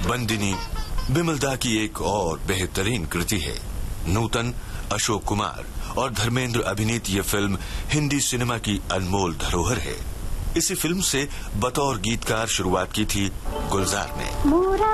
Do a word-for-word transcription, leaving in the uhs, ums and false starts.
बंदिनी बिमलदा की एक और बेहतरीन कृति है। नूतन, अशोक कुमार और धर्मेंद्र अभिनीत ये फिल्म हिंदी सिनेमा की अनमोल धरोहर है। इसी फिल्म से बतौर गीतकार शुरुआत की थी गुलजार ने।